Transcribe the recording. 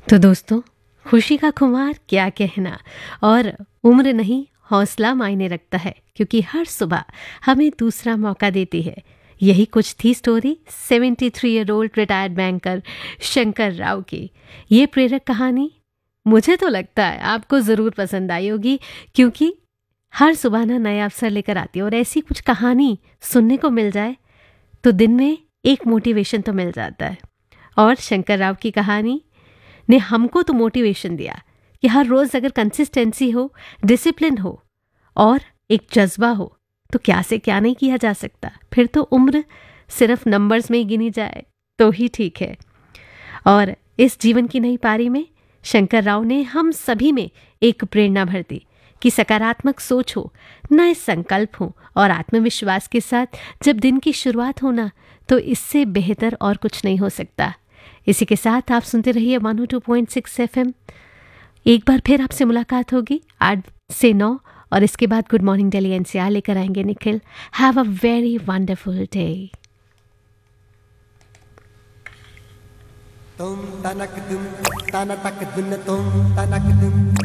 तो दोस्तों, खुशी का खुमार क्या कहना, और उम्र नहीं हौसला मायने रखता है, क्योंकि हर सुबह हमें दूसरा मौका देती है। यही कुछ थी story 73 year old retired banker Shankar Rao की। ये प्रेरक कहानी मुझे तो लगता है आपको ज़रूर पसंद आई होगी, क्योंकि हर सुबह ना नया अवसर लेकर आती है, और ऐसी कुछ कहानी सुनने को मिल जाए तो दिन में एक मोटिवेशन तो मिल जाता है। और शंकर राव की कहानी ने हमको तो मोटिवेशन दिया कि हर रोज़ अगर कंसिस्टेंसी हो, डिसिप्लिन हो और एक जज्बा हो, तो क्या से क्या नहीं किया जा सकता। फिर तो उम्र सिर्फ नंबर्स में ही गिनी जाए तो ही ठीक है। और इस जीवन की नई पारी में शंकर राव ने हम सभी में एक प्रेरणा भर दी कि सकारात्मक सोच हो, नए संकल्प हो और आत्मविश्वास के साथ जब दिन की शुरुआत हो ना, तो इससे बेहतर और कुछ नहीं हो सकता। इसी के साथ आप सुनते रहिए 102.6 FM। एक बार फिर आपसे मुलाकात होगी 8 से 9, और इसके बाद गुड मॉर्निंग दिल्ली एनसीआर लेकर आएंगे Nikhil. Have a very wonderful day. तुम तनक दुम तना तक दुन तुम तनक दुम